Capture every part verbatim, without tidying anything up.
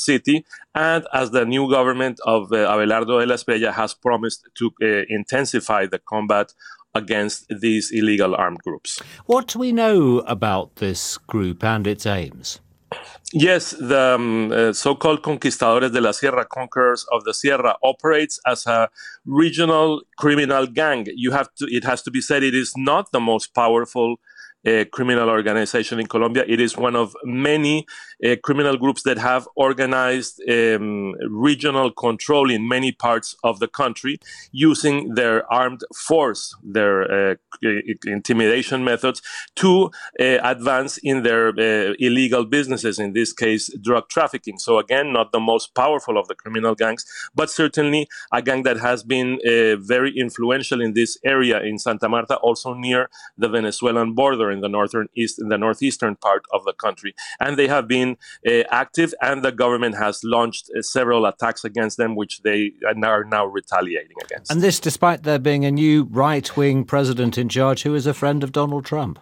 city, and as the new government of uh, Abelardo de la Espriella has promised to uh, intensify the combat against these illegal armed groups. What do we know about this group and its aims? Yes, the um, uh, so-called Conquistadores de la Sierra, Conquerors of the Sierra, operates as a regional criminal gang. You have to, it has to be said, it is not the most powerful uh, criminal organization in Colombia. It is one of many uh, criminal groups that have organized um, regional control in many parts of the country, using their armed force, their uh, intimidation methods, to uh, advance in their uh, illegal businesses, in this case, drug trafficking. So again, not the most powerful of the criminal gangs, but certainly a gang that has been uh, very influential in this area in Santa Marta, also near the Venezuelan border in the northern east, in the northeastern part of the country. And they have been uh, active, and the government has launched uh, several attacks against them, which they are now retaliating against. And this despite there being a new right-wing president in charge who is a friend of Donald Trump.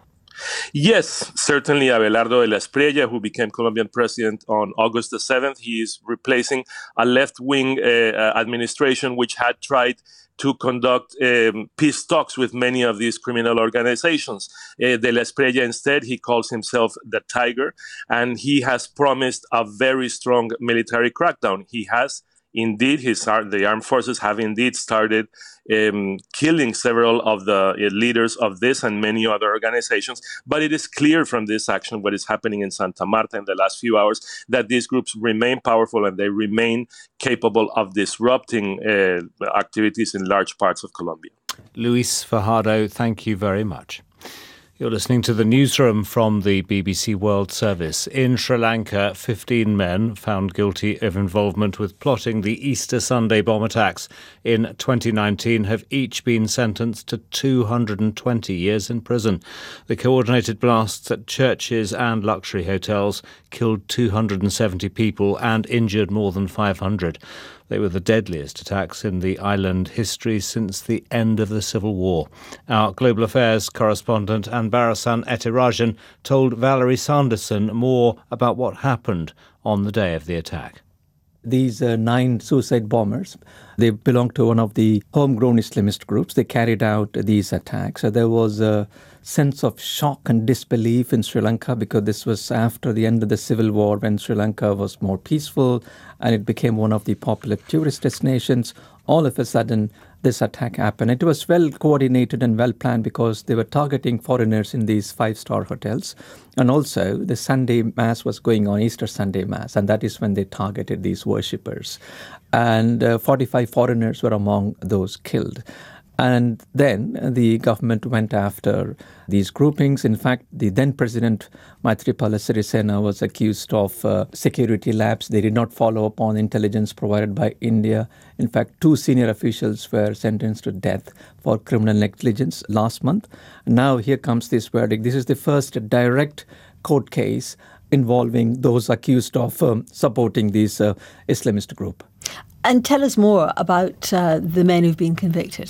Yes, certainly Abelardo de la Espriella, who became Colombian president on August the seventh, he is replacing a left-wing uh, administration which had tried to conduct um, peace talks with many of these criminal organizations. Uh, de la Espriella, instead, he calls himself the Tiger, and he has promised a very strong military crackdown. He has indeed, his the armed forces have indeed started um, killing several of the uh, leaders of this and many other organizations. But it is clear from this action, what is happening in Santa Marta in the last few hours, that these groups remain powerful and they remain capable of disrupting uh, activities in large parts of Colombia. Luis Fajardo, thank you very much. You're listening to the newsroom from the B B C World Service. In Sri Lanka, fifteen men found guilty of involvement with plotting the Easter Sunday bomb attacks in twenty nineteen have each been sentenced to two hundred twenty years in prison. The coordinated blasts at churches and luxury hotels killed two hundred seventy people and injured more than five hundred. They were the deadliest attacks in the island history since the end of the Civil War. Our Global Affairs correspondent Anbarasan Ethirajan told Valerie Sanderson more about what happened on the day of the attack. These uh, nine suicide bombers, they belong to one of the homegrown Islamist groups. They carried out these attacks. So there was a sense of shock and disbelief in Sri Lanka, because this was after the end of the Civil War, when Sri Lanka was more peaceful and it became one of the popular tourist destinations. All of a sudden, this attack happened. It was well coordinated and well planned, because they were targeting foreigners in these five-star hotels. And also, the Sunday Mass was going on, Easter Sunday Mass, and that is when they targeted these worshippers. And uh, forty-five foreigners were among those killed. And then the government went after these groupings. In fact, the then President Maithripala Sirisena was accused of uh, security lapse. They did not follow up on intelligence provided by India. In fact, two senior officials were sentenced to death for criminal negligence last month. Now here comes this verdict. This is the first direct court case involving those accused of um, supporting this uh, Islamist group. And tell us more about uh, the men who've been convicted.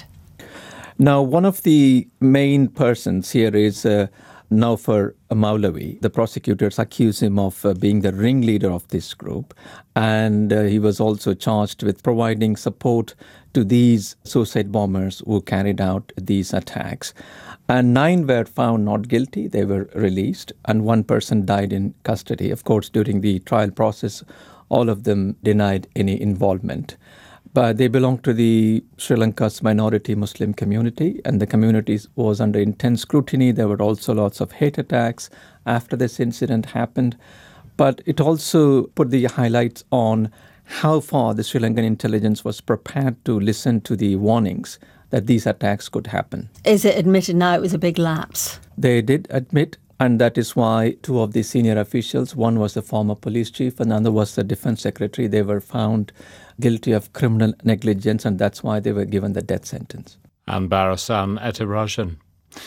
Now, one of the main persons here is uh, Naufar Maulavi. The prosecutors accuse him of uh, being the ringleader of this group, and uh, he was also charged with providing support to these suicide bombers who carried out these attacks. And nine were found not guilty. They were released, and one person died in custody. Of course, during the trial process, all of them denied any involvement. But they belong to the Sri Lanka's minority Muslim community, and the community was under intense scrutiny. There were also lots of hate attacks after this incident happened. But it also put the highlights on how far the Sri Lankan intelligence was prepared to listen to the warnings that these attacks could happen. Is it admitted now it was a big lapse? They did admit, and that is why two of the senior officials, one was the former police chief and another was the defense secretary, they were found guilty of criminal negligence, and that's why they were given the death sentence. Anbarasan Ethirajan.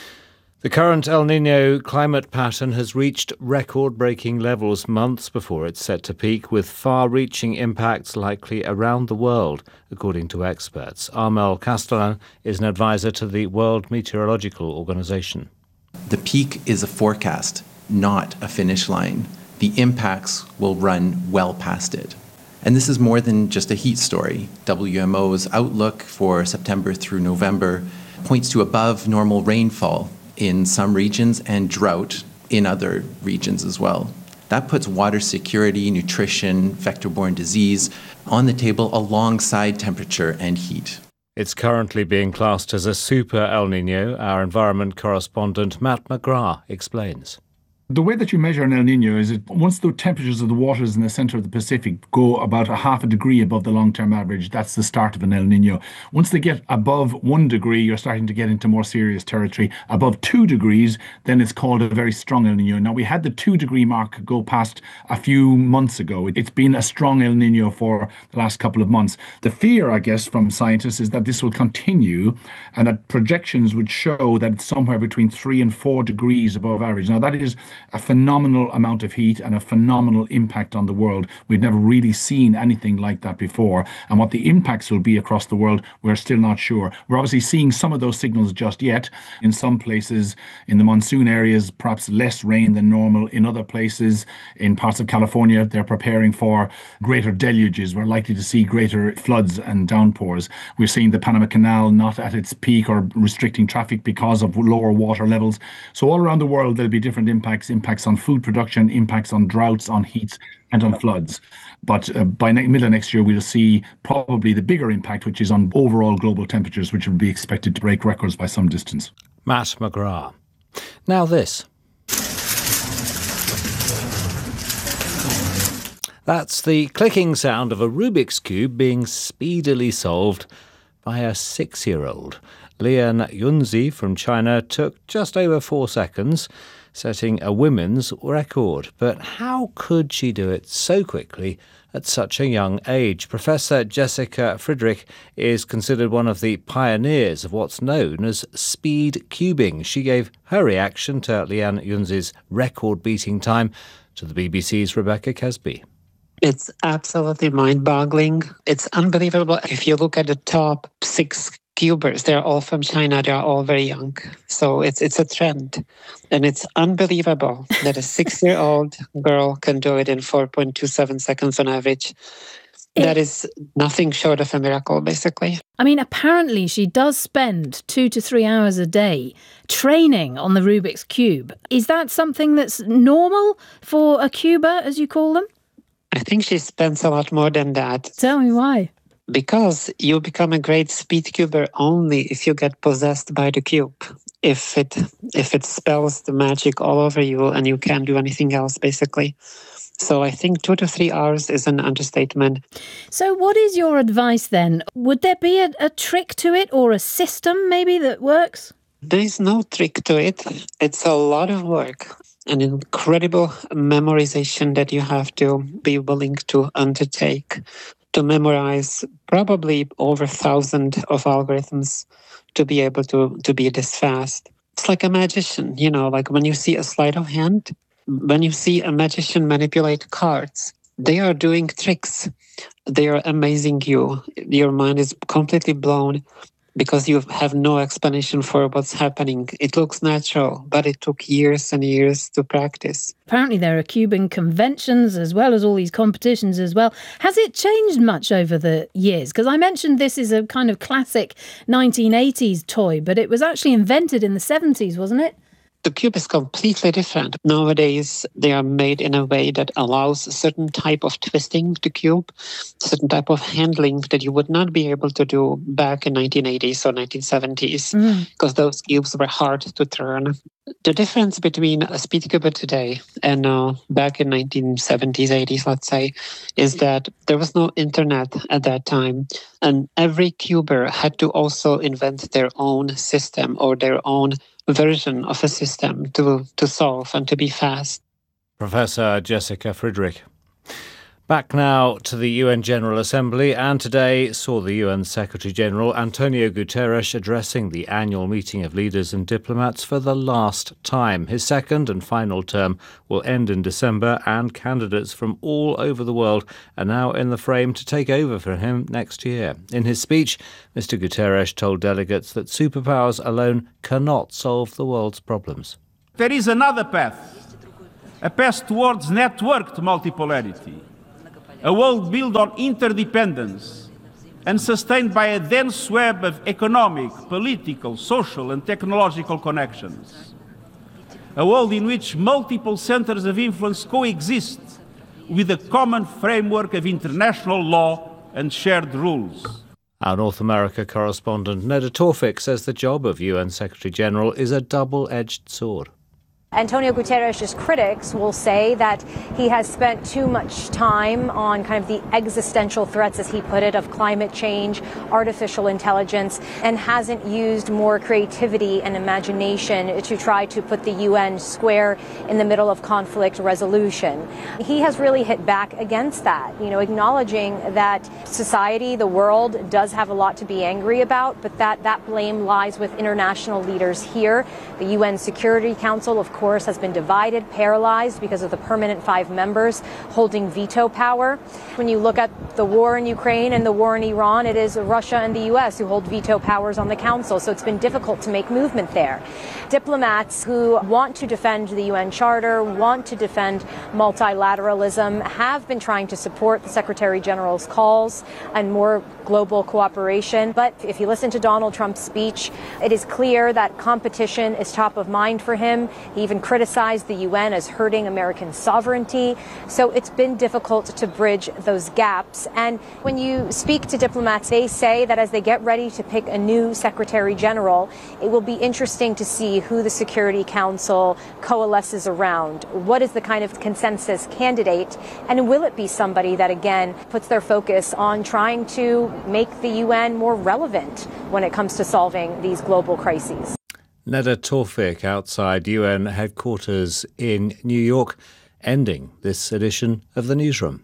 The current El Niño climate pattern has reached record-breaking levels months before it's set to peak, with far-reaching impacts likely around the world, according to experts. Armel Castellan is an advisor to the World Meteorological Organization. The peak is a forecast, not a finish line. The impacts will run well past it. And this is more than just a heat story. W M O's outlook for September through November points to above normal rainfall in some regions and drought in other regions as well. That puts water security, nutrition, vector-borne disease on the table alongside temperature and heat. It's currently being classed as a super El Niño. Our environment correspondent Matt McGrath explains. The way that you measure an El Niño is that once the temperatures of the waters in the centre of the Pacific go about a half a degree above the long-term average, that's the start of an El Niño. Once they get above one degree, you're starting to get into more serious territory. Above two degrees, then it's called a very strong El Niño. Now, we had the two-degree mark go past a few months ago. It's been a strong El Niño for the last couple of months. The fear, I guess, from scientists is that this will continue and that projections would show that it's somewhere between three and four degrees above average. Now, that is a phenomenal amount of heat and a phenomenal impact on the world. We've never really seen anything like that before. And what the impacts will be across the world, we're still not sure. We're obviously seeing some of those signals just yet. In some places, in the monsoon areas, perhaps less rain than normal. In other places, in parts of California, they're preparing for greater deluges. We're likely to see greater floods and downpours. We're seeing the Panama Canal not at its peak or restricting traffic because of lower water levels. So all around the world, there'll be different impacts, impacts on food production, impacts on droughts, on heats, and on floods. But uh, by ne- middle of next year, we'll see probably the bigger impact, which is on overall global temperatures, which will be expected to break records by some distance. Matt McGrath. Now this. That's the clicking sound of a Rubik's Cube being speedily solved by a six-year-old. Lian Yunzi from China took just over four seconds, setting a women's record. But how could she do it so quickly at such a young age? Professor Jessica Friedrich is considered one of the pioneers of what's known as speed cubing. She gave her reaction to Lian Yunzi's record-beating time to the B B C's Rebecca Kesby. It's absolutely mind-boggling. It's unbelievable. If you look at the top six cubers, they're all from China. They're all very young. So it's it's a trend. And it's unbelievable that a six-year-old girl can do it in four point two seven seconds on average. That is nothing short of a miracle, basically. I mean, apparently she does spend two to three hours a day training on the Rubik's Cube. Is that something that's normal for a cuber, as you call them? I think she spends a lot more than that. Tell me why. Because you become a great speed cuber only if you get possessed by the cube. If it if it spells the magic all over you and you can't do anything else, basically. So I think two to three hours is an understatement. So what is your advice then? Would there be a, a trick to it or a system maybe that works? There is no trick to it. It's a lot of work. An incredible memorization that you have to be willing to undertake to memorize probably over a thousand of algorithms to be able to, to be this fast. It's like a magician, you know, like when you see a sleight of hand, when you see a magician manipulate cards, they are doing tricks. They are amazing you. Your mind is completely blown because you have no explanation for what's happening. It looks natural, but it took years and years to practice. Apparently there are cubing conventions as well as all these competitions as well. Has it changed much over the years? Because I mentioned this is a kind of classic nineteen eighties toy, but it was actually invented in the seventies, wasn't it? The cube is completely different. Nowadays, they are made in a way that allows a certain type of twisting the cube, certain type of handling that you would not be able to do back in nineteen eighties or nineteen seventies, mm. because those cubes were hard to turn. The difference between a speed cuber today and uh, back in nineteen seventies, eighties, let's say, is that there was no internet at that time. And every cuber had to also invent their own system or their own version of a system to, to solve and to be fast. Professor Jessica Friedrich. Back now to the U N General Assembly, and today saw the U N Secretary-General Antonio Guterres addressing the annual meeting of leaders and diplomats for the last time. His second and final term will end in December, and candidates from all over the world are now in the frame to take over for him next year. In his speech, Mister Guterres told delegates that superpowers alone cannot solve the world's problems. There is another path, a path towards networked multipolarity. a world built on interdependence and sustained by a dense web of economic, political, social, and technological connections. A world in which multiple centers of influence coexist with a common framework of international law and shared rules. Our North America correspondent Neda Tawfik says the job of U N Secretary-General is a double-edged sword. Antonio Guterres' critics will say that he has spent too much time on kind of the existential threats, as he put it, of climate change, artificial intelligence, and hasn't used more creativity and imagination to try to put the U N square in the middle of conflict resolution. He has really hit back against that, you know, acknowledging that society, the world, does have a lot to be angry about, but that that blame lies with international leaders here. The U N Security Council, of course, has been divided, paralyzed because of the permanent five members holding veto power. When you look at the war in Ukraine and the war in Iran, it is Russia and the U S who hold veto powers on the council, so it's been difficult to make movement there. Diplomats who want to defend the U N Charter, want to defend multilateralism, have been trying to support the Secretary General's calls and more global cooperation. But if you listen to Donald Trump's speech, it is clear that competition is top of mind for him. He even criticized the U N as hurting American sovereignty. So it's been difficult to bridge those gaps. And when you speak to diplomats, they say that as they get ready to pick a new Secretary General, it will be interesting to see who the Security Council coalesces around. What is the kind of consensus candidate? And will it be somebody that, again, puts their focus on trying to make the U N more relevant when it comes to solving these global crises? Neda Tawfik outside U N headquarters in New York, ending this edition of the Newsroom.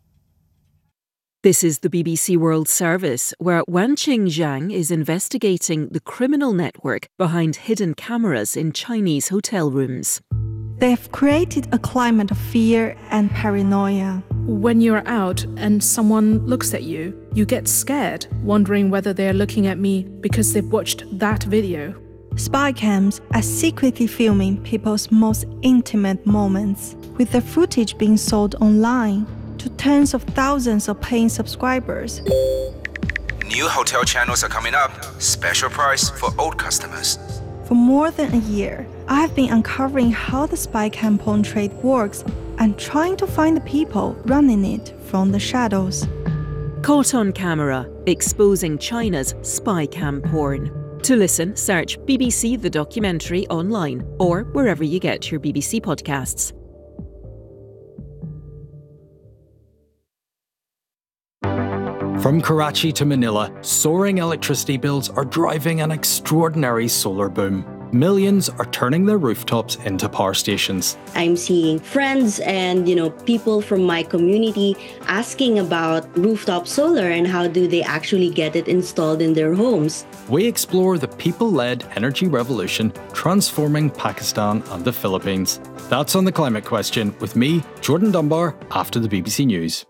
This is the B B C World Service, where Wanqing Zhang is investigating the criminal network behind hidden cameras in Chinese hotel rooms. They have created a climate of fear and paranoia. When you're out and someone looks at you, you get scared, wondering whether they're looking at me because they've watched that video. Spy cams are secretly filming people's most intimate moments, with the footage being sold online to tens of thousands of paying subscribers. New hotel channels are coming up. Special price for old customers. For more than a year, I have been uncovering how the spy cam porn trade works and trying to find the people running it from the shadows. Caught on Camera, exposing China's spy cam porn. To listen, search B B C The Documentary online or wherever you get your B B C podcasts. From Karachi to Manila, soaring electricity bills are driving an extraordinary solar boom. Millions are turning their rooftops into power stations. I'm seeing friends and, you know, people from my community asking about rooftop solar and how do they actually get it installed in their homes. We explore the people-led energy revolution transforming Pakistan and the Philippines. That's On the Climate Question with me, Jordan Dunbar, after the B B C News.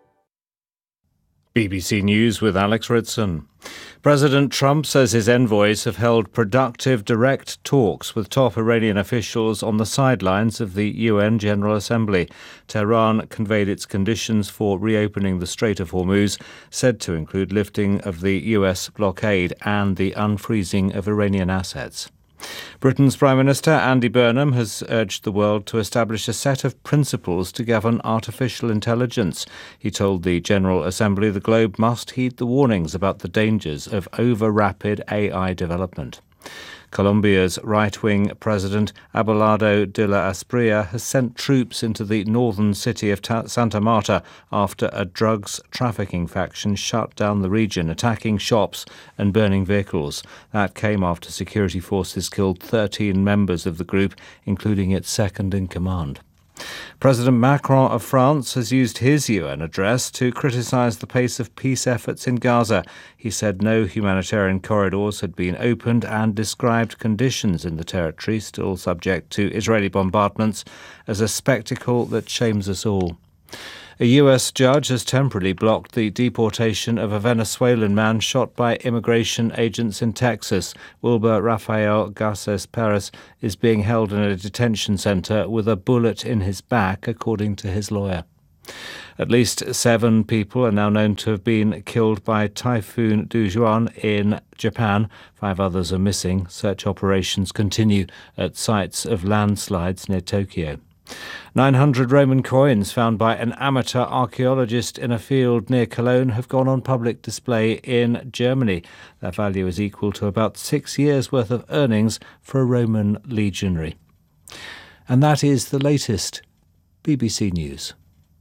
B B C News with Alex Ritson. President Trump says his envoys have held productive direct talks with top Iranian officials on the sidelines of the U N General Assembly. Tehran conveyed its conditions for reopening the Strait of Hormuz, said to include lifting of the U S blockade and the unfreezing of Iranian assets. Britain's Prime Minister Andy Burnham has urged the world to establish a set of principles to govern artificial intelligence. He told the General Assembly the globe must heed the warnings about the dangers of over-rapid A I development. Colombia's right-wing president Abelardo de la Espriella has sent troops into the northern city of Ta- Santa Marta after a drugs trafficking faction shut down the region, attacking shops and burning vehicles. That came after security forces killed thirteen members of the group, including its second-in-command. President Macron of France has used his U N address to criticise the pace of peace efforts in Gaza. He said no humanitarian corridors had been opened and described conditions in the territory, still subject to Israeli bombardments, as a spectacle that shames us all. A U S judge has temporarily blocked the deportation of a Venezuelan man shot by immigration agents in Texas. Wilber Rafael Garces Perez is being held in a detention centre with a bullet in his back, according to his lawyer. At least seven people are now known to have been killed by Typhoon Dujuan in Japan. Five others are missing. Search operations continue at sites of landslides near Tokyo. nine hundred Roman coins found by an amateur archaeologist in a field near Cologne have gone on public display in Germany. Their value is equal to about six years' worth of earnings for a Roman legionary. And that is the latest B B C News.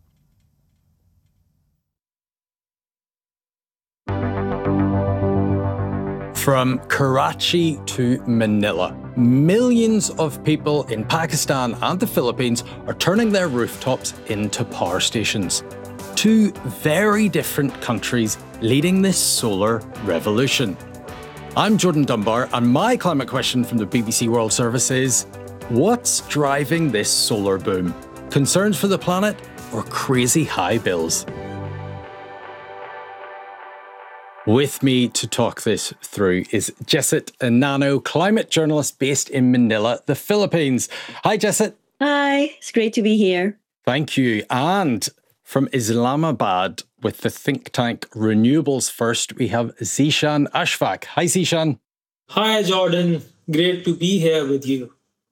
From Karachi to Manila, millions of people in Pakistan and the Philippines are turning their rooftops into power stations. Two very different countries leading this solar revolution. I'm Jordan Dunbar, and my climate question from the B B C World Service is, what's driving this solar boom? Concerns for the planet or crazy high bills? With me to talk this through is Jessit Enano, climate journalist based in Manila, the Philippines. Hi, Jessit. Hi, it's great to be here. Thank you. And from Islamabad with the think tank Renewables First, we have Zeeshan Ashfaq. Hi, Zeeshan. Hi, Jordan. Great to be here with you.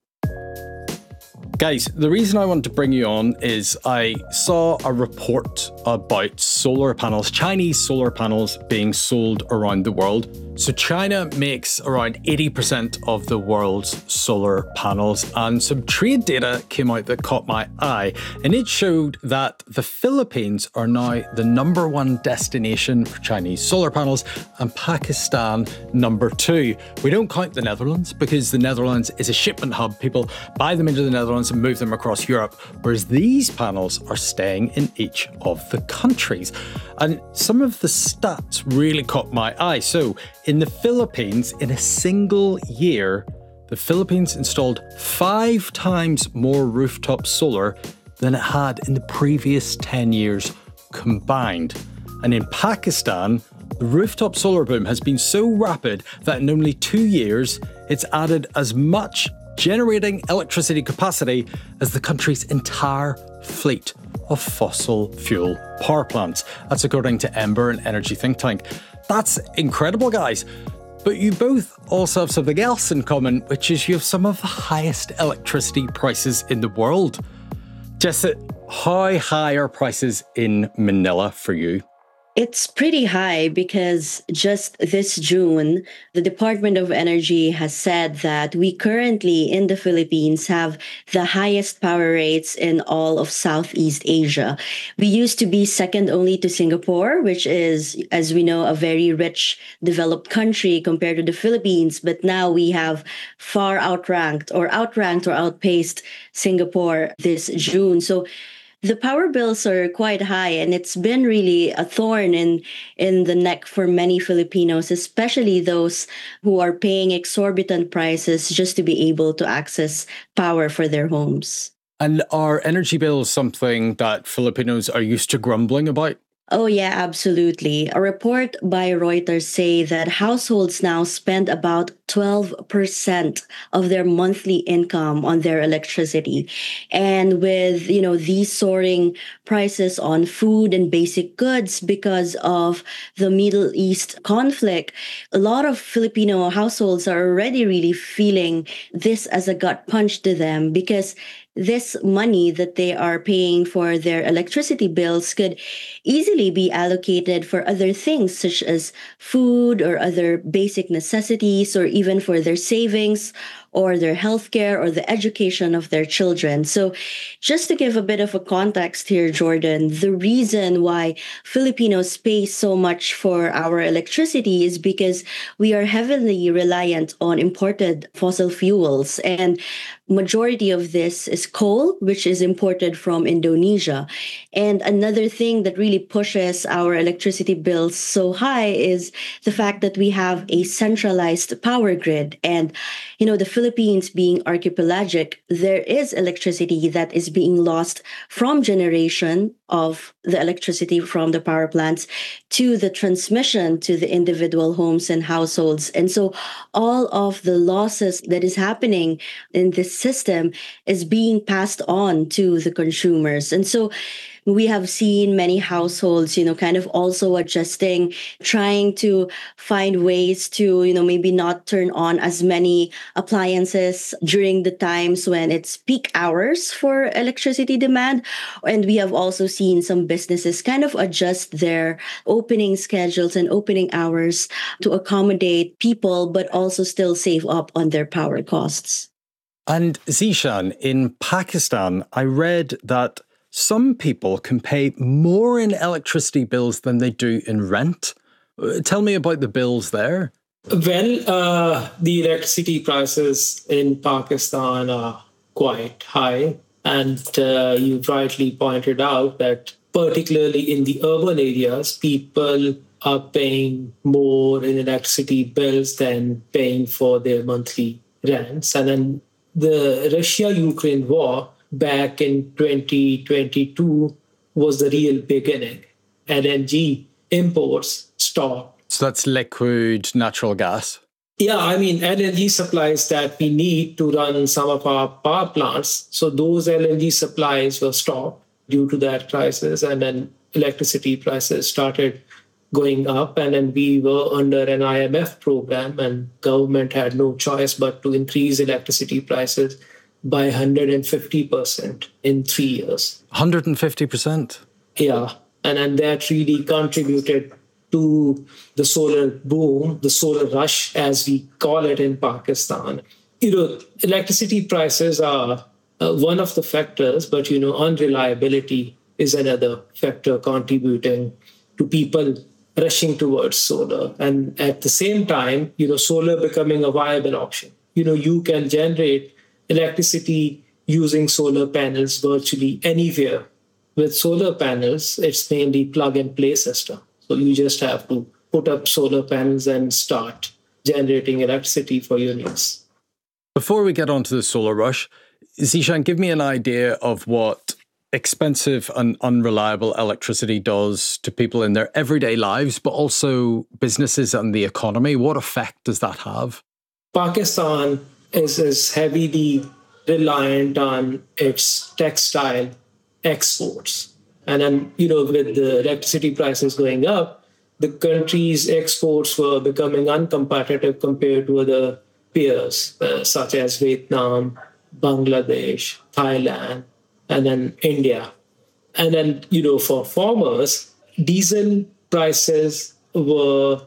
Guys, the reason I wanted to bring you on is I saw a report about solar panels, Chinese solar panels being sold around the world. So China makes around eighty percent of the world's solar panels, and some trade data came out that caught my eye, and it showed that the Philippines are now the number one destination for Chinese solar panels and Pakistan number two. We don't count the Netherlands because the Netherlands is a shipment hub. People buy them into the Netherlands and move them across Europe, whereas these panels are staying in each of the countries. And some of the stats really caught my eye. So in the Philippines, in a single year, the Philippines installed five times more rooftop solar than it had in the previous ten years combined. And in Pakistan, the rooftop solar boom has been so rapid that in only two years, it's added as much generating electricity capacity as the country's entire fleet of fossil fuel power plants. That's according to Ember, an energy think tank. That's incredible, guys. But you both also have something else in common, which is you have some of the highest electricity prices in the world. Jessit, how high are prices in Manila for you? It's pretty high because just this June, the Department of Energy has said that we currently in the Philippines have the highest power rates in all of Southeast Asia. We used to be second only to Singapore, which is, as we know, a very rich, developed country compared to the Philippines. But now we have far outranked or outranked or outpaced Singapore this June. So the power bills are quite high, and it's been really a thorn in, in the neck for many Filipinos, especially those who are paying exorbitant prices just to be able to access power for their homes. And are energy bills something that Filipinos are used to grumbling about? Oh, yeah, absolutely. A report by Reuters say that households now spend about twelve percent of their monthly income on their electricity. And with, you know, these soaring prices on food and basic goods because of the Middle East conflict, a lot of Filipino households are already really feeling this as a gut punch to them, because this money that they are paying for their electricity bills could easily be allocated for other things such as food or other basic necessities, or even for their savings or their healthcare or the education of their children. So just to give a bit of a context here, Jordan, the reason why Filipinos pay so much for our electricity is because we are heavily reliant on imported fossil fuels. And majority of this is coal, which is imported from Indonesia. And another thing that really pushes our electricity bills so high is the fact that we have a centralized power grid. And, you know, the Philippines being archipelagic, there is electricity that is being lost from generation of the electricity from the power plants to the transmission to the individual homes and households. And so all of the losses that is happening in this system is being passed on to the consumers. And so we have seen many households, you know, kind of also adjusting, trying to find ways to, you know, maybe not turn on as many appliances during the times when it's peak hours for electricity demand. And we have also seen some businesses kind of adjust their opening schedules and opening hours to accommodate people, but also still save up on their power costs. And Zishan, in Pakistan, I read that some people can pay more in electricity bills than they do in rent. Uh, Tell me about the bills there. Well, uh, the electricity prices in Pakistan are quite high. And uh, you rightly pointed out that particularly in the urban areas, people are paying more in electricity bills than paying for their monthly rents. And then the Russia-Ukraine war back in twenty twenty-two was the real beginning. L N G imports stopped. So that's liquid natural gas. Yeah, I mean, L N G supplies that we need to run some of our power plants. So those L N G supplies were stopped due to that crisis. And then electricity prices started going up. And then we were under an I M F program and government had no choice but to increase electricity prices by one hundred fifty percent in three years. one hundred fifty percent? Yeah. And then that really contributed to the solar boom, the solar rush, as we call it in Pakistan. You know, electricity prices are uh, one of the factors, but, you know, unreliability is another factor contributing to people rushing towards solar. And at the same time, you know, solar becoming a viable option. You know, you can generate electricity using solar panels virtually anywhere. With solar panels, it's mainly plug-and-play system. So you just have to put up solar panels and start generating electricity for your needs. Before we get on to the solar rush, Zishan, give me an idea of what expensive and unreliable electricity does to people in their everyday lives, but also businesses and the economy. What effect does that have? Pakistan is, is heavily reliant on its textile exports. And then, you know, with the electricity prices going up, the country's exports were becoming uncompetitive compared to other peers, uh, such as Vietnam, Bangladesh, Thailand, and then India. And then, you know, for farmers, diesel prices were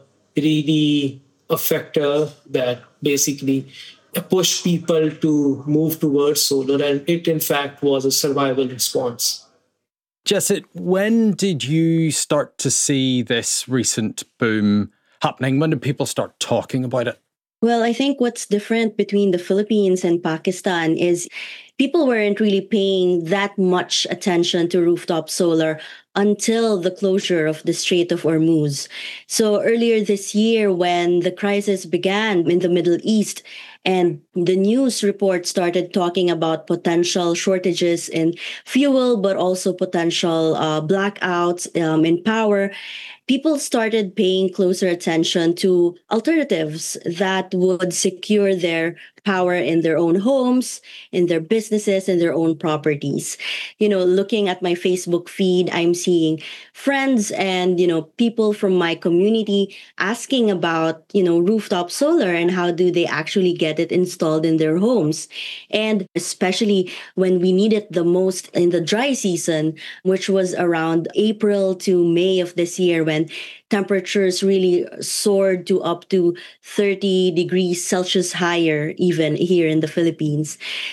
really a factor that basically pushed people to move towards solar. And it, in fact, was a survival response. Jessit, when did you start to see this recent boom happening? When did people start talking about it? Well, I think what's different between the Philippines and Pakistan is people weren't really paying that much attention to rooftop solar until the closure of the Strait of Hormuz. So earlier this year, when the crisis began in the Middle East, and the news report started talking about potential shortages in fuel, but also potential uh, blackouts um, in power, people started paying closer attention to alternatives that would secure their power in their own homes, in their businesses, in their own properties. You know, looking at my Facebook feed, I'm seeing friends and, you know, people from my community asking about, you know, rooftop solar and how do they actually get it installed in their homes. And especially when we need it the most in the dry season, which was around April to May of this year, when temperatures really soared to up to thirty degrees Celsius higher, even here in the Philippines.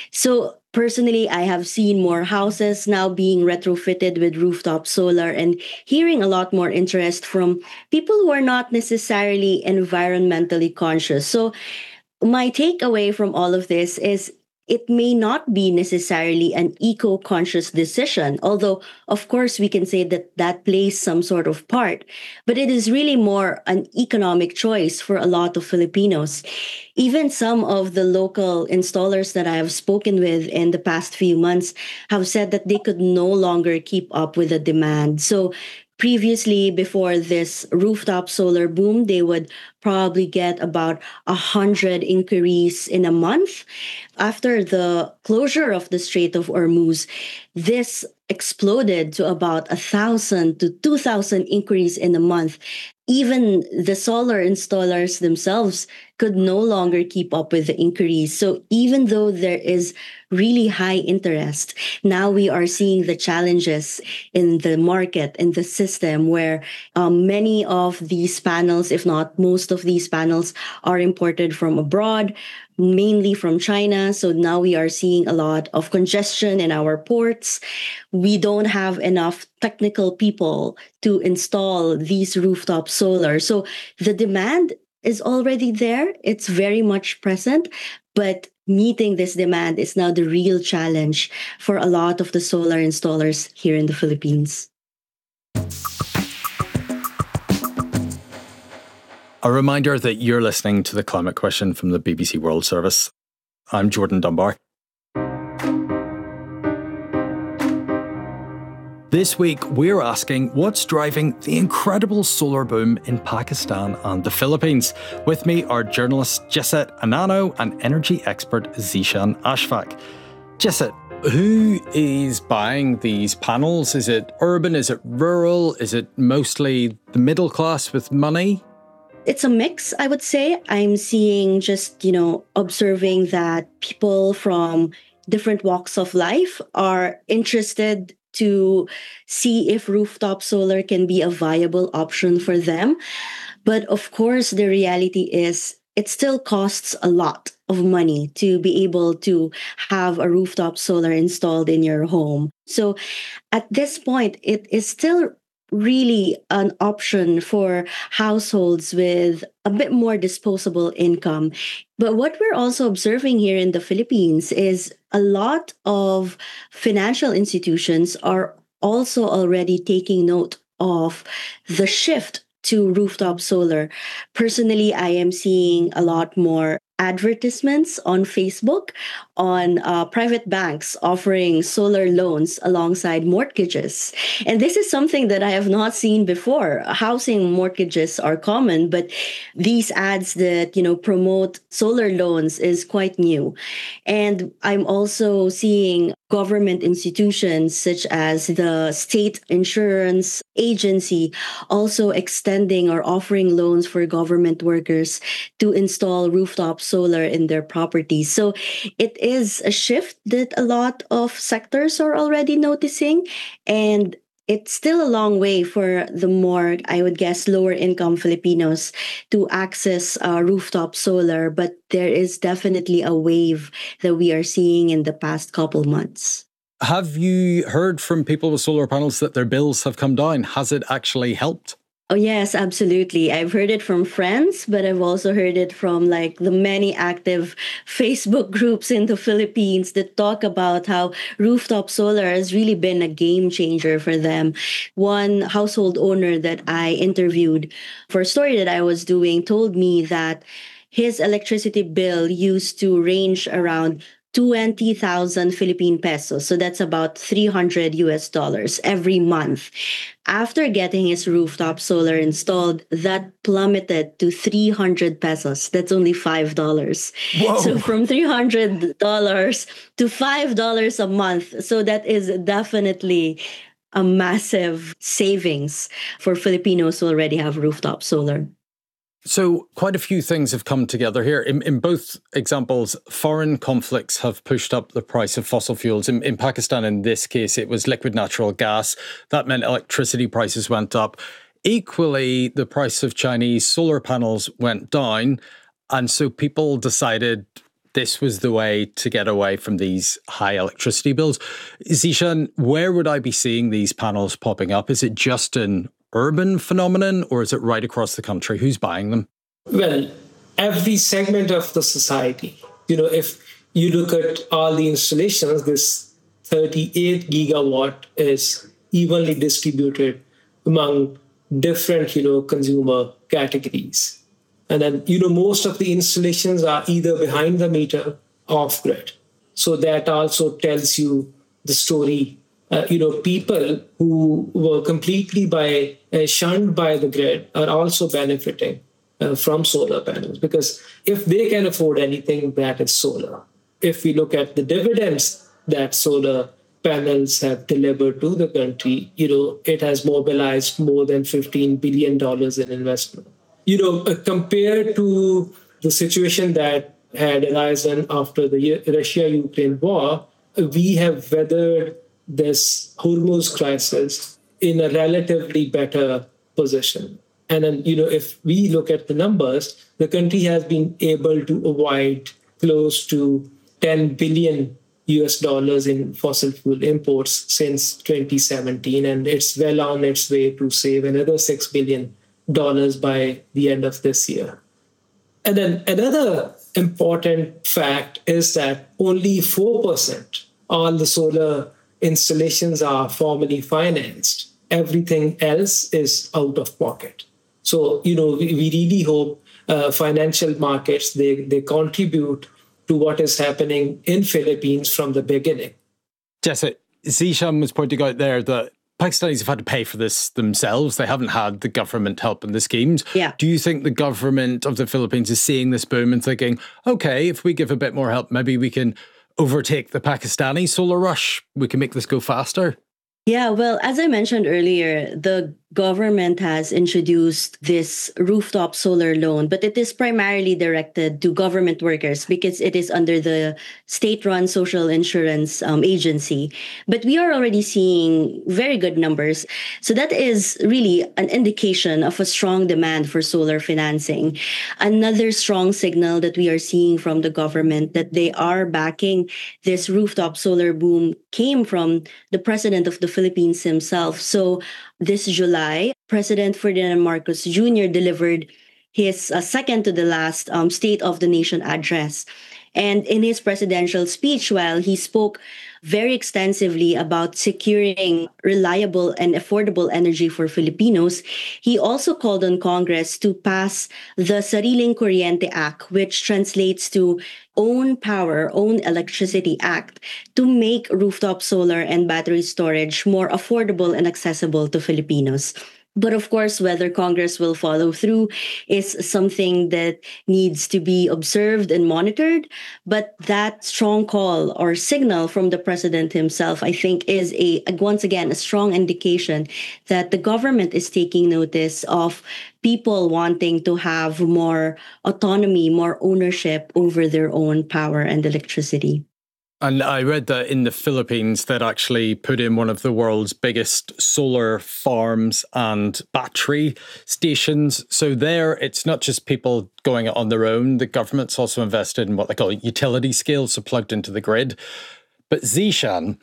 So personally, I have seen more houses now being retrofitted with rooftop solar and hearing a lot more interest from people who are not necessarily environmentally conscious. So my takeaway from all of this is it may not be necessarily an eco-conscious decision, although, of course, we can say that that plays some sort of part. But it is really more an economic choice for a lot of Filipinos. Even some of the local installers that I have spoken with in the past few months have said that they could no longer keep up with the demand. So previously, before this rooftop solar boom, they would probably get about one hundred inquiries in a month. After the closure of the Strait of Hormuz, this exploded to about a thousand to two thousand inquiries in a month. Even the solar installers themselves could no longer keep up with the inquiries. So even though there is really high interest, now we are seeing the challenges in the market, in the system, where um, many of these panels, if not most of these panels, are imported from abroad, mainly from China. So now we are seeing a lot of congestion in our ports. We don't have enough technical people to install these rooftop solar. So the demand is already there. It's very much present, but meeting this demand is now the real challenge for a lot of the solar installers here in the Philippines. A reminder that you're listening to The Climate Question from the B B C World Service. I'm Jordan Dunbar. This week, we're asking what's driving the incredible solar boom in Pakistan and the Philippines. With me are journalist Jessette Anano and energy expert Zeeshan Ashfaq. Jessette, who is buying these panels? Is it urban? Is it rural? Is it mostly the middle class with money? It's a mix, I would say. I'm seeing just, you know, observing that people from different walks of life are interested to see if rooftop solar can be a viable option for them. But of course, the reality is it still costs a lot of money to be able to have a rooftop solar installed in your home. So at this point, it is still really an option for households with a bit more disposable income. But what we're also observing here in the Philippines is a lot of financial institutions are also already taking note of the shift to rooftop solar. Personally, I am seeing a lot more advertisements on Facebook on uh, private banks offering solar loans alongside mortgages. And this is something that I have not seen before. Housing mortgages are common, but these ads that, you know, promote solar loans is quite new. And I'm also seeing government institutions such as the State Insurance Agency also extending or offering loans for government workers to install rooftop solar in their properties. So it is a shift that a lot of sectors are already noticing, and it's still a long way for the more, I would guess, lower income Filipinos to access uh, rooftop solar, but there is definitely a wave that we are seeing in the past couple months. Have you heard from people with solar panels that their bills have come down? Has it actually helped? Oh, yes, absolutely. I've heard it from friends, but I've also heard it from like the many active Facebook groups in the Philippines that talk about how rooftop solar has really been a game changer for them. One household owner that I interviewed for a story that I was doing told me that his electricity bill used to range around twenty thousand Philippine pesos. So that's about three hundred U S dollars every month. After getting his rooftop solar installed, that plummeted to three hundred pesos. That's only five dollars. Whoa. So from three hundred dollars to five dollars a month. So that is definitely a massive savings for Filipinos who already have rooftop solar. So quite a few things have come together here. In, in both examples, foreign conflicts have pushed up the price of fossil fuels. In, in Pakistan, in this case, it was liquid natural gas. That meant electricity prices went up. Equally, the price of Chinese solar panels went down. And so people decided this was the way to get away from these high electricity bills. Zeeshan, where would I be seeing these panels popping up? Is it just an urban phenomenon, or is it right across the country? Who's buying them? Well, every segment of the society. You know, if you look at all the installations, this thirty-eight gigawatt is evenly distributed among different, you know, consumer categories. And then, you know, most of the installations are either behind the meter or off grid. So that also tells you the story. Uh, you know, people who were completely by uh, shunned by the grid are also benefiting uh, from solar panels, because if they can afford anything, that is solar. If we look at the dividends that solar panels have delivered to the country, you know, it has mobilized more than fifteen billion dollars in investment. You know, uh, compared to the situation that had arisen after the Russia-Ukraine war, we have weathered this Hormuz crisis in a relatively better position. And then, you know, if we look at the numbers, the country has been able to avoid close to ten billion U S dollars in fossil fuel imports since twenty seventeen, and it's well on its way to save another six billion dollars by the end of this year. And then another important fact is that only four percent all the solar installations are formally financed. Everything else is out of pocket. So, you know, we, we really hope uh, financial markets, they, they contribute to what is happening in Philippines from the beginning. Jessica, Zeeshan was pointing out there that Pakistanis have had to pay for this themselves. They haven't had the government help in the schemes. Yeah. Do you think the government of the Philippines is seeing this boom and thinking, okay, if we give a bit more help, maybe we can overtake the Pakistani solar rush? We can make this go faster? Yeah, well, as I mentioned earlier, the government has introduced this rooftop solar loan, but it is primarily directed to government workers because it is under the state-run social insurance um, agency. But we are already seeing very good numbers. So that is really an indication of a strong demand for solar financing. Another strong signal that we are seeing from the government that they are backing this rooftop solar boom came from the president of the Philippines himself. So this July, President Ferdinand Marcos Junior delivered his uh, second to the last um, State of the Nation address. And in his presidential speech, while he spoke very extensively about securing reliable and affordable energy for Filipinos, he also called on Congress to pass the Sariling Kuryente Act, which translates to Own Power, Own Electricity Act, to make rooftop solar and battery storage more affordable and accessible to Filipinos. But of course, whether Congress will follow through is something that needs to be observed and monitored. But that strong call or signal from the president himself, I think, is a once again a strong indication that the government is taking notice of people wanting to have more autonomy, more ownership over their own power and electricity. And I read that in the Philippines, they'd actually put in one of the world's biggest solar farms and battery stations. So there, it's not just people going it on their own. The government's also invested in what they call utility scale, so plugged into the grid. But Zeeshan,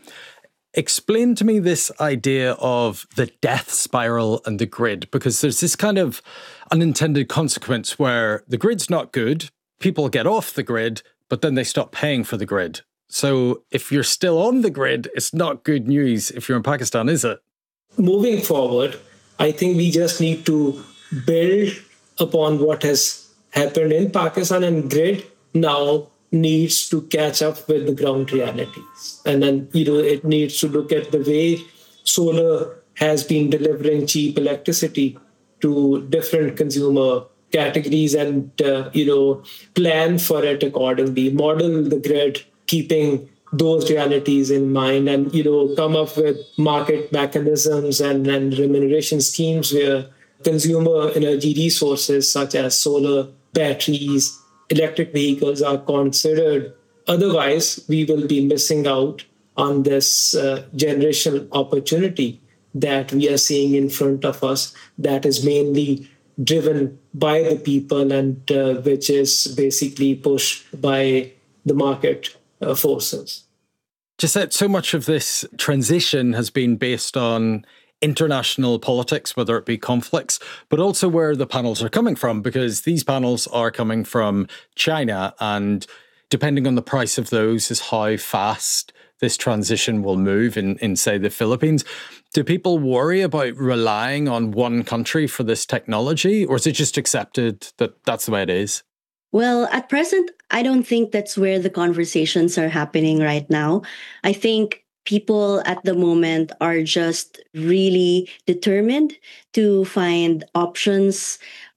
explain to me this idea of the death spiral and the grid, because there's this kind of unintended consequence where the grid's not good, people get off the grid, but then they stop paying for the grid. So if you're still on the grid, it's not good news if you're in Pakistan, is it? Moving forward, I think we just need to build upon what has happened in Pakistan, and grid now needs to catch up with the ground realities. And then, you know, it needs to look at the way solar has been delivering cheap electricity to different consumer categories and, uh, you know, plan for it accordingly, model the grid, keeping those realities in mind, and, you know, come up with market mechanisms and, and remuneration schemes where consumer energy resources such as solar, batteries, electric vehicles are considered. Otherwise, we will be missing out on this uh, generational opportunity that we are seeing in front of us that is mainly driven by the people and uh, which is basically pushed by the market uh, forces. Just that so much of this transition has been based on international politics, whether it be conflicts, but also where the panels are coming from, because these panels are coming from China, and depending on the price of those is how fast this transition will move in, in, say, the Philippines. Do people worry about relying on one country for this technology, or is it just accepted that that's the way it is? Well, at present, I don't think that's where the conversations are happening right now. I think people at the moment are just really determined to find options,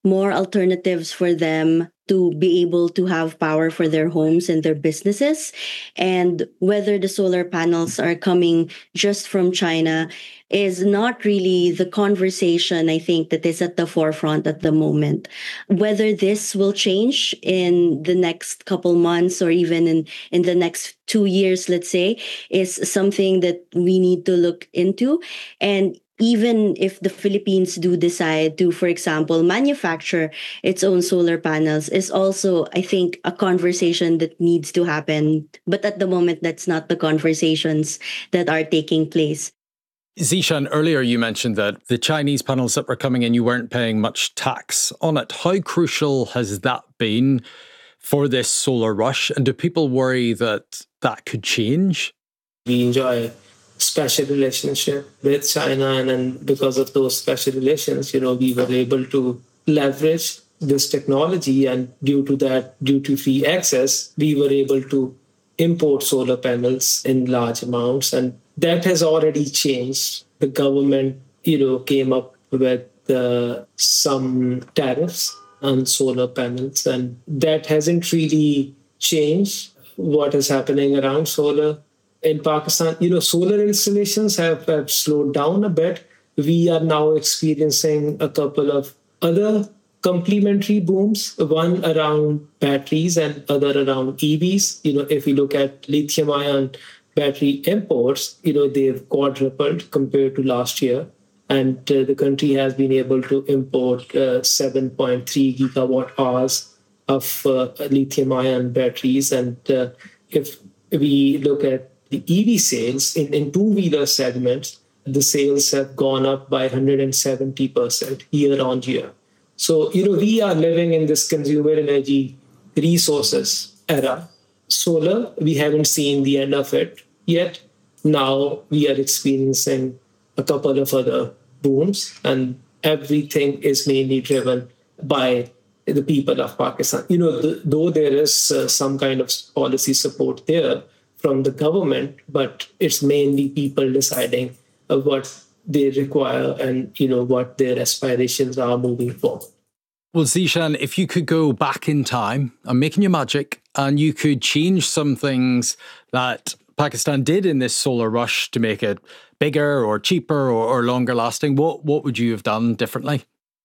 more alternatives for them to be able to have power for their homes and their businesses. And whether the solar panels are coming just from China is not really the conversation, I think, that is at the forefront at the moment. Whether this will change in the next couple months or even in, in the next two years, let's say, is something that we need to look into. And even if the Philippines do decide to, for example, manufacture its own solar panels, is also, I think, a conversation that needs to happen. But at the moment, that's not the conversations that are taking place. Zishan, earlier you mentioned that the Chinese panels that were coming in, you weren't paying much tax on it. How crucial has that been for this solar rush? And do people worry that that could change? We enjoy special relationship with China, and then because of those special relations, you know, we were able to leverage this technology, and due to that duty-free access, we were able to import solar panels in large amounts, and that has already changed. The government, you know, came up with uh, some tariffs on solar panels, and that hasn't really changed what is happening around solar. In Pakistan, you know, solar installations have, have slowed down a bit. We are now experiencing a couple of other complementary booms, one around batteries and other around E Vs. You know, if we look at lithium-ion battery imports, you know, they've quadrupled compared to last year. And uh, the country has been able to import uh, seven point three gigawatt hours of uh, lithium-ion batteries. And uh, if we look at the E V sales in, in two-wheeler segments, the sales have gone up by one hundred seventy percent year on year. So, you know, we are living in this consumer energy resources era. Solar, we haven't seen the end of it yet. Now we are experiencing a couple of other booms, and everything is mainly driven by the people of Pakistan. You know, the, though there is uh, some kind of policy support there from the government, but it's mainly people deciding uh, what they require and, you know, what their aspirations are moving forward. Well, Zishan, if you could go back in time, I'm making you magic, and you could change some things that Pakistan did in this solar rush to make it bigger or cheaper or, or longer lasting, what, what would you have done differently?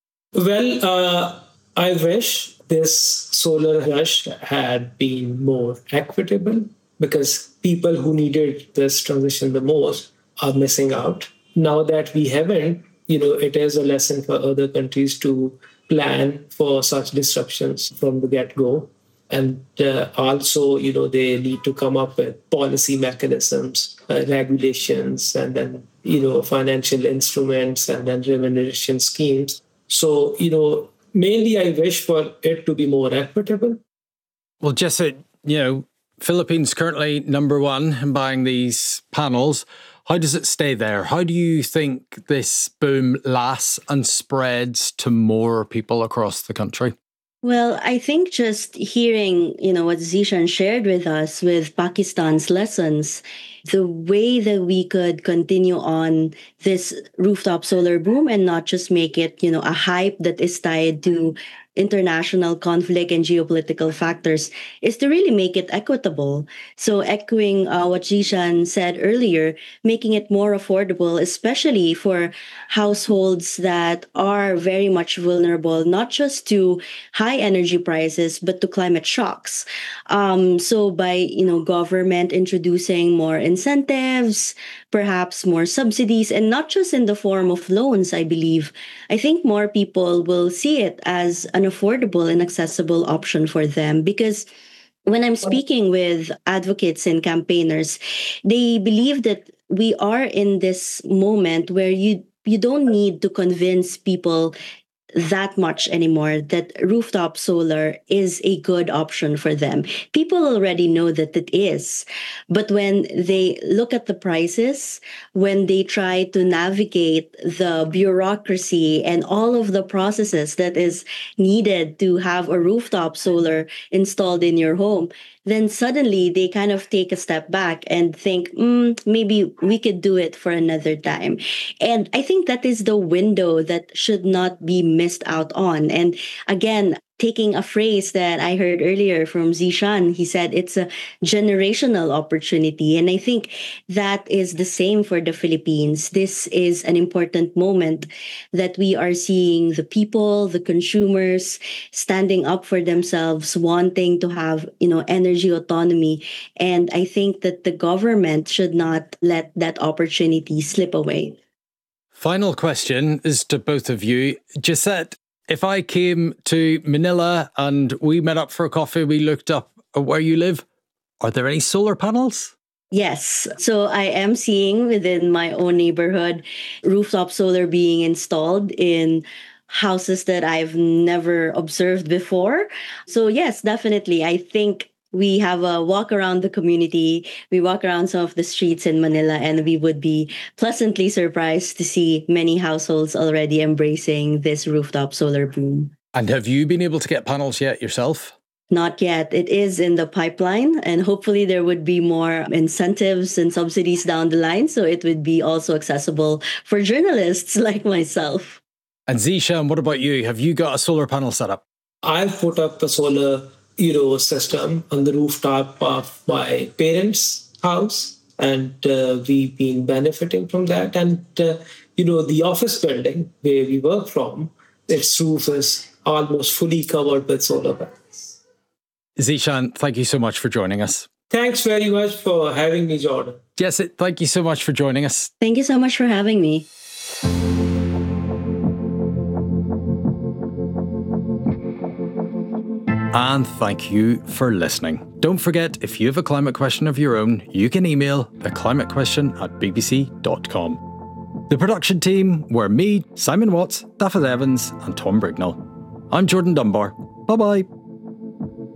Well, uh, I wish this solar rush had been more equitable, because people who needed this transition the most are missing out. Now that we haven't, you know, it is a lesson for other countries to plan for such disruptions from the get-go. And uh, also, you know, they need to come up with policy mechanisms, uh, regulations, and then, you know, financial instruments and then remuneration schemes. So, you know, mainly I wish for it to be more equitable. Well, Jessica, you know, Philippines currently number one in buying these panels. How does it stay there? How do you think this boom lasts and spreads to more people across the country? Well, I think just hearing, you know, what Zishan shared with us with Pakistan's lessons, the way that we could continue on this rooftop solar boom and not just make it, you know, a hype that is tied to international conflict and geopolitical factors is to really make it equitable. So echoing uh, what Zishan said earlier, making it more affordable, especially for households that are very much vulnerable, not just to high energy prices, but to climate shocks. Um, so by, you know, government introducing more incentives, perhaps more subsidies, and not just in the form of loans, I believe, I think more people will see it as an affordable and accessible option for them. Because when I'm speaking with advocates and campaigners, they believe that we are in this moment where you you don't need to convince people that much anymore that rooftop solar is a good option for them. People already know that it is. But when they look at the prices, when they try to navigate the bureaucracy and all of the processes that is needed to have a rooftop solar installed in your home, then suddenly they kind of take a step back and think, mm, maybe we could do it for another time. And I think that is the window that should not be missed out on. And again, taking a phrase that I heard earlier from Zishan, he said it's a generational opportunity. And I think that is the same for the Philippines. This is an important moment that we are seeing the people, the consumers standing up for themselves, wanting to have, you know, energy autonomy. And I think that the government should not let that opportunity slip away. Final question is to both of you. Gisette, if I came to Manila and we met up for a coffee, we looked up where you live, are there any solar panels? Yes. So I am seeing within my own neighborhood rooftop solar being installed in houses that I've never observed before. So yes, definitely. I think we have a walk around the community. We walk around some of the streets in Manila, and we would be pleasantly surprised to see many households already embracing this rooftop solar boom. And have you been able to get panels yet yourself? Not yet. It is in the pipeline, and hopefully there would be more incentives and subsidies down the line, so it would be also accessible for journalists like myself. And Zishan, what about you? Have you got a solar panel set up? I've put up a solar Eero system on the rooftop of my parents' house, and uh, we've been benefiting from that. And, uh, you know, the office building where we work from, its roof is almost fully covered with solar panels. Zishan, thank you so much for joining us. Thanks very much for having me, Jordan. Jess, thank you so much for joining us. Thank you so much for having me. And thank you for listening. Don't forget, if you have a climate question of your own, you can email theclimatequestion at b b c dot com. The production team were me, Simon Watts, Daffodil Evans, and Tom Brignall. I'm Jordan Dunbar. Bye-bye.